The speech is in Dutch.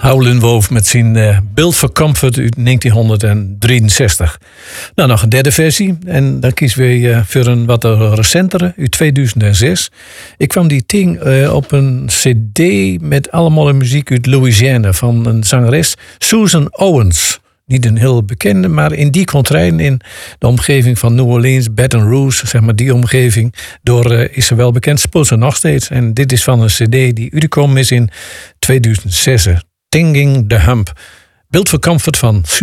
Howlin' Wolf met zijn Built for Comfort uit 1963. Nou, nog een derde versie. En dan kiezen we voor een wat recentere, uit 2006. Ik kwam die ting op een cd met allemaal muziek uit Louisiana van een zangeres, Susan Owens. Niet een heel bekende, maar in die contraien in de omgeving van New Orleans, Baton Rouge, zeg maar die omgeving, is ze wel bekend, speelt ze nog steeds. En dit is van een cd die uitgekomen is in 2006. Tinging the Hump. Built for Comfort van